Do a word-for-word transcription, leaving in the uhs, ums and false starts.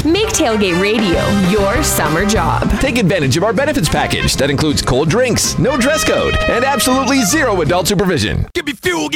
Make Tailgate Radio your summer job. Take advantage of our benefits package that includes cold drinks, no dress code, and absolutely zero adult supervision. Give me fuel.